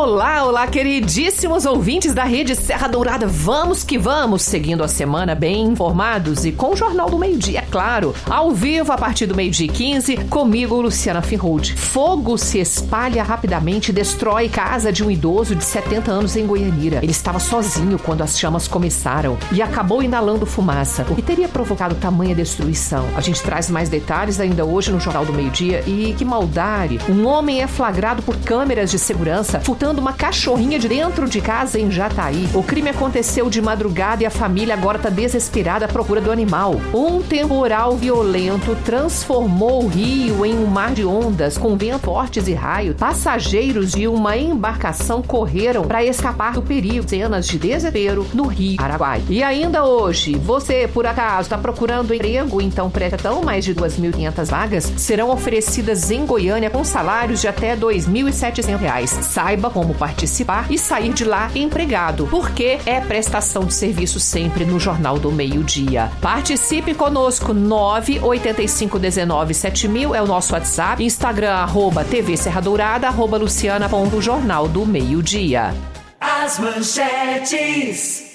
Olá, olá, queridíssimos ouvintes da Rede Serra Dourada. Vamos que vamos, seguindo a semana bem informados e com o Jornal do Meio-Dia, claro. Ao vivo, a partir do 12h15, comigo, Luciana Finhold. Fogo se espalha rapidamente e destrói casa de um idoso de 70 anos em Goianira. Ele estava sozinho quando as chamas começaram e acabou inalando fumaça, o que teria provocado tamanha destruição. A gente traz mais detalhes ainda hoje no Jornal do Meio-Dia. E que maldade! Um homem é flagrado por câmeras de segurança furtando uma cachorrinha de dentro de casa em Jataí. O crime aconteceu de madrugada e a família agora está desesperada à procura do animal. Um temporal violento transformou o rio em um mar de ondas com ventos fortes e raios. Passageiros de uma embarcação correram para escapar do perigo. Cenas de desespero no Rio Paraguai. E ainda hoje, você por acaso está procurando emprego? Então preste atenção, mais de 2.500 vagas serão oferecidas em Goiânia com salários de até R$ 2.700. Saiba como participar e sair de lá empregado, porque é prestação de serviço sempre no Jornal do Meio-Dia. Participe conosco, 985197000 é o nosso WhatsApp, Instagram, @TV Serra Dourada, @Luciana.Jornal do Meio-Dia. As manchetes.